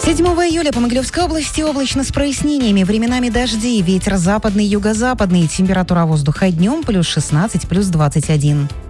7 июля по Могилевской области облачно с прояснениями, временами дожди, ветер западный, юго-западный, температура воздуха днем +16, +21.